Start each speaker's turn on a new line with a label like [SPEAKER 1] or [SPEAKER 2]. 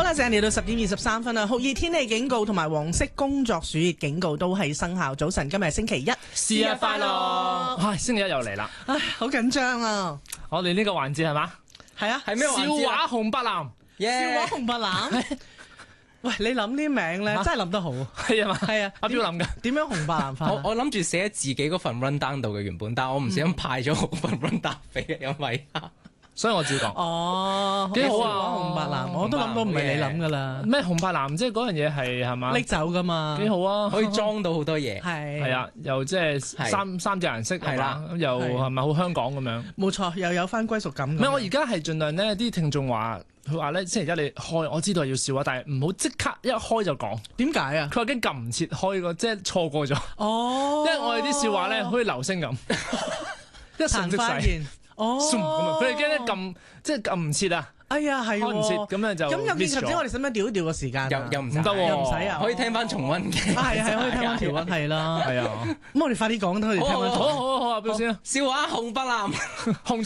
[SPEAKER 1] 啦，時間嚟到10:23啦，酷熱天氣警告同埋黃色工作暑熱警告都係生效。早晨，今日係星期一，
[SPEAKER 2] 生日快樂！唉，星期一又嚟啦，
[SPEAKER 1] 唉，好緊張啊！
[SPEAKER 2] 我哋呢個環節係嘛？
[SPEAKER 1] 係啊，
[SPEAKER 3] 係咩環節？
[SPEAKER 2] 笑話紅白藍，
[SPEAKER 1] 笑話紅白藍。喂，你諗啲名咧，真係諗得好。
[SPEAKER 2] 係啊嘛，
[SPEAKER 1] 係啊，
[SPEAKER 2] 阿彪諗㗎。
[SPEAKER 1] 點樣紅白藍法？
[SPEAKER 3] 我諗住寫喺自己嗰份 run down 度嘅原本，但係我唔小心派咗我份 run down 俾你，因為
[SPEAKER 2] 所以我照講。
[SPEAKER 1] 哦，
[SPEAKER 2] 幾好啊！
[SPEAKER 1] 紅白藍，我都諗到唔係你諗噶啦。
[SPEAKER 2] 咩紅白藍？即係嗰樣嘢係嘛？
[SPEAKER 1] 拎走噶嘛？
[SPEAKER 2] 幾好啊！
[SPEAKER 3] 可以裝到好多嘢。
[SPEAKER 1] 係
[SPEAKER 3] 啊，
[SPEAKER 2] 又即係三隻顏色係啦，又係咪好香港咁樣？
[SPEAKER 1] 冇錯，又有翻歸屬感。
[SPEAKER 2] 唔係，我而家係盡量呢啲聽眾話佢話咧，星期一你開，我知道係要笑話，但係唔好即刻一開就講。點解啊？佢話驚撳唔切開個，即係錯過咗。哦，因為我哋啲笑話咧，好似流星咁，一瞬即逝。哦，佢哋驚咧撳，即係撳唔切啊！
[SPEAKER 1] 哎呀，係
[SPEAKER 2] 開唔切，咁樣就
[SPEAKER 1] 咁有見及者，我哋使唔使調一調個時間？
[SPEAKER 3] 又唔
[SPEAKER 2] 得喎，
[SPEAKER 1] 又唔使啊，
[SPEAKER 3] 可以聽翻重溫嘅。
[SPEAKER 1] 係可以聽翻條溫係啦，
[SPEAKER 2] 係啊。
[SPEAKER 1] 咁我哋快啲講，等佢哋聽翻。
[SPEAKER 2] 好啊，彪先啊！
[SPEAKER 3] 笑話紅白藍，
[SPEAKER 2] 紅